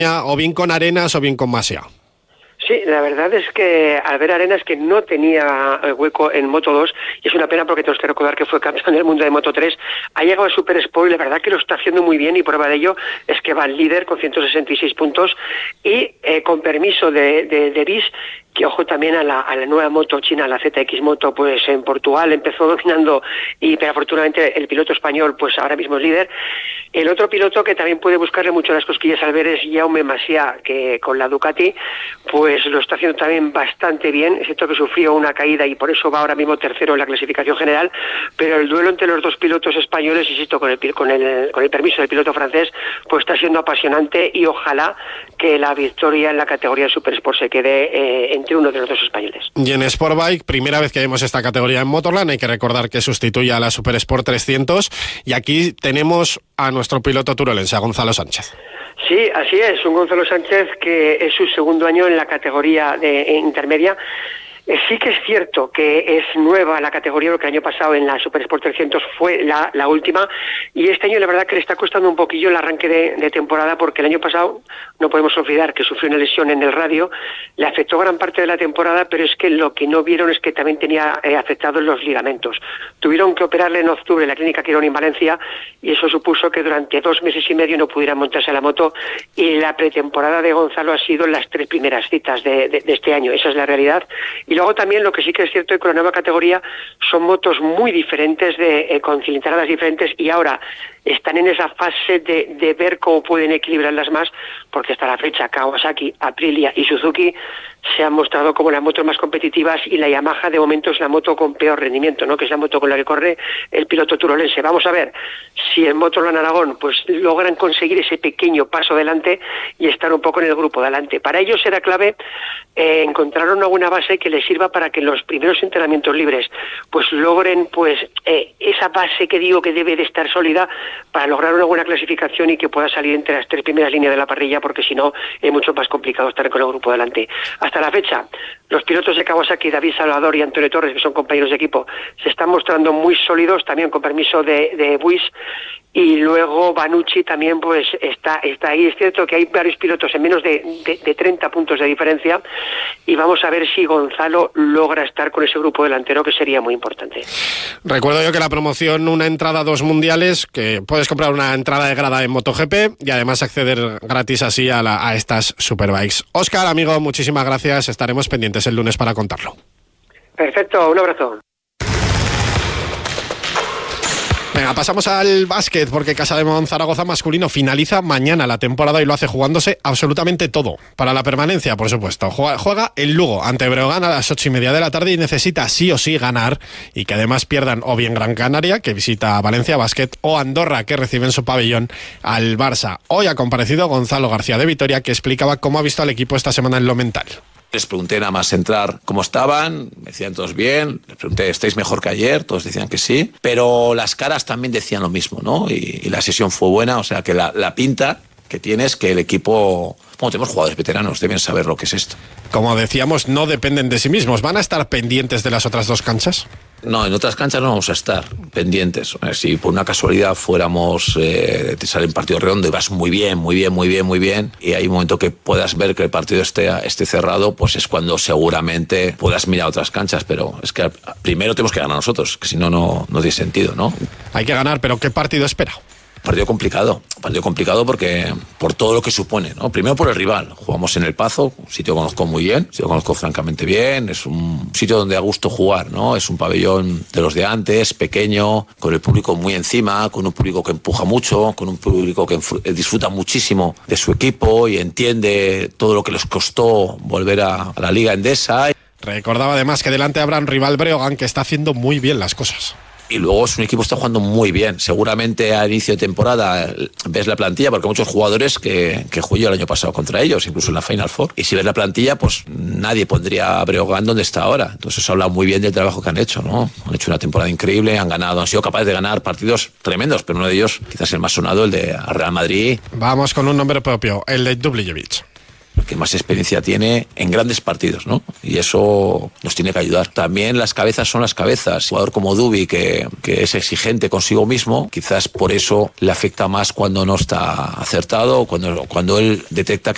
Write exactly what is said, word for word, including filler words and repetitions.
o bien con Arenas o bien con Masia. Sí, la verdad es que al ver Arenas que no tenía hueco en Moto dos, y es una pena porque tenemos que recordar que fue campeón del mundo de Moto tres, ha llegado al Super Sport y la verdad que lo está haciendo muy bien, y prueba de ello es que va al líder con ciento sesenta y seis puntos y eh, con permiso de, de, de Bis, que ojo también a la, a la nueva moto china, la Z X Moto, pues en Portugal empezó dominando, y pero afortunadamente el piloto español pues ahora mismo es líder. El otro piloto que también puede buscarle mucho las cosquillas al ver es Jaume Masia, que con la Ducati pues lo está haciendo también bastante bien, excepto que sufrió una caída y por eso va ahora mismo tercero en la clasificación general, pero el duelo entre los dos pilotos españoles, insisto, con el, con el, con el permiso del piloto francés, pues está siendo apasionante, y ojalá que la victoria en la categoría de Super Sport se quede eh, entre uno de los dos españoles. Y en Sportbike, primera vez que vemos esta categoría en Motorland, hay que recordar que sustituye a la Super Sport trescientos, y aquí tenemos a nuestro piloto turolense, a Gonzalo Sánchez. Sí, así es, un Gonzalo Sánchez que es su segundo año en la categoría de intermedia. Eh, sí que es cierto que es nueva la categoría, porque el año pasado en la Super Sport trescientos fue la, la última, y este año la verdad que le está costando un poquillo el arranque de, de temporada, porque el año pasado no podemos olvidar que sufrió una lesión en el radio, le afectó gran parte de la temporada, pero es que lo que no vieron es que también tenía eh, afectados los ligamentos. Tuvieron que operarle en octubre en la clínica Quirón en Valencia, y eso supuso que durante dos meses y medio no pudiera montarse a la moto, y la pretemporada de Gonzalo ha sido las tres primeras citas de, de, de este año, esa es la realidad. Y luego también lo que sí que es cierto es que con la nueva categoría son motos muy diferentes, de, eh, con cilindradas diferentes, y ahora están en esa fase de, de ver cómo pueden equilibrarlas más, porque hasta la fecha Kawasaki, Aprilia y Suzuki se han mostrado como las motos más competitivas, y la Yamaha de momento es la moto con peor rendimiento, ¿no?, que es la moto con la que corre el piloto turolense. Vamos a ver si en Motorland Aragón pues logran conseguir ese pequeño paso adelante y estar un poco en el grupo de adelante. Para ello será clave eh, encontrar una buena base que les sirva para que en los primeros entrenamientos libres pues logren pues eh, esa base que digo que debe de estar sólida para lograr una buena clasificación y que pueda salir entre las tres primeras líneas de la parrilla, porque si no es mucho más complicado estar con el grupo de adelante. Hasta la fecha, los pilotos de Kawasaki, David Salvador y Antonio Torres, que son compañeros de equipo, se están mostrando muy sólidos, también con permiso de, de Buis, y luego Banucci también pues está, está ahí. Es cierto que hay varios pilotos en menos de, de, de treinta puntos de diferencia, y vamos a ver si Gonzalo logra estar con ese grupo delantero, que sería muy importante. Recuerdo yo que la promoción, una entrada a dos mundiales, que puedes comprar una entrada de grada en MotoGP y además acceder gratis así a, la, a estas Superbikes. Óscar, amigo, muchísimas gracias, estaremos pendientes el lunes para contarlo. Perfecto, un abrazo. Venga, pasamos al básquet, porque Casademón Zaragoza masculino finaliza mañana la temporada y lo hace jugándose absolutamente todo. Para la permanencia, por supuesto. Juega, juega el Lugo ante Breogán a las ocho y media de la tarde y necesita sí o sí ganar, y que además pierdan o bien Gran Canaria, que visita a Valencia Basket, o Andorra, que recibe en su pabellón al Barça. Hoy ha comparecido Gonzalo García de Vitoria, que explicaba cómo ha visto al equipo esta semana en lo mental. Les pregunté nada más entrar cómo estaban, me decían todos bien, les pregunté, ¿estáis mejor que ayer? Todos decían que sí, pero las caras también decían lo mismo, ¿no? Y, y la sesión fue buena, o sea que la, la pinta que tiene es que el equipo... Bueno, tenemos jugadores veteranos, deben saber lo que es esto. Como decíamos, no dependen de sí mismos. ¿Van a estar pendientes de las otras dos canchas? No, en otras canchas no vamos a estar pendientes. Si por una casualidad fuéramos, eh, te sale un partido redondo y vas muy bien, muy bien, muy bien, muy bien, y hay un momento que puedas ver que el partido esté, esté cerrado, pues es cuando seguramente puedas mirar otras canchas, pero es que primero tenemos que ganar nosotros, que si no, no, no tiene sentido, ¿no? Hay que ganar, pero ¿qué partido espera? Partido complicado, partido complicado porque por todo lo que supone, ¿no? Primero por el rival, jugamos en El Pazo, un sitio que conozco muy bien, un sitio que conozco francamente bien, es un sitio donde da gusto jugar, ¿no? Es un pabellón de los de antes, pequeño, con el público muy encima, con un público que empuja mucho, con un público que disfruta muchísimo de su equipo y entiende todo lo que les costó volver a, a la Liga Endesa. Recordaba además que delante habrá un rival Breogán que está haciendo muy bien las cosas. Y luego es un equipo que está jugando muy bien. Seguramente al inicio de temporada ves la plantilla, porque hay muchos jugadores que, que jugué el año pasado contra ellos, incluso en la Final Four. Y si ves la plantilla, pues nadie pondría a Breogán donde está ahora. Entonces habla muy bien del trabajo que han hecho, ¿no? Han hecho una temporada increíble, han ganado, han sido capaces de ganar partidos tremendos, pero uno de ellos, quizás el más sonado, el de Real Madrid. Vamos con un nombre propio, el de Dubljevic. El que más experiencia tiene en grandes partidos, ¿no? Y eso nos tiene que ayudar. También las cabezas son las cabezas. Un jugador como Dubi, que, que es exigente consigo mismo, quizás por eso le afecta más cuando no está acertado, cuando, cuando él detecta que